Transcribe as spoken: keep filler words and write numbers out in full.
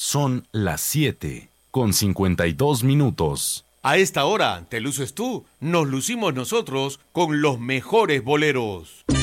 Son las siete con cincuenta y dos minutos. A esta hora, te luces tú, nos lucimos nosotros con los mejores boleros.